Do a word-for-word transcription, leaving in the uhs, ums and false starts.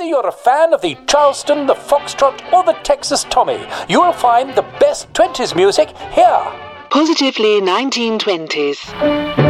you're a fan of the Charleston, the Foxtrot, or the Texas Tommy, you'll find the best twenties music here. Positively nineteen twenties.